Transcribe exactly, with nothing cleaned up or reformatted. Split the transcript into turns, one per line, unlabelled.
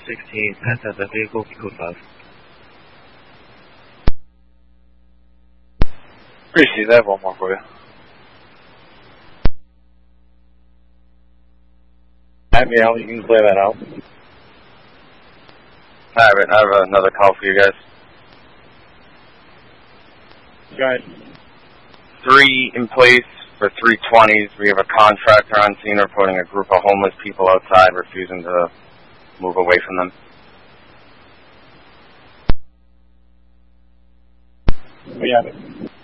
sixteen, enter the vehicle, code five.
Appreciate that, one more for you.
Abigail, you can clear that out.
Alright, I have another call for you guys.
Go ahead.
Three in place for three twenties. We have a contractor on scene reporting a group of homeless people outside refusing to move away from them.
We have it.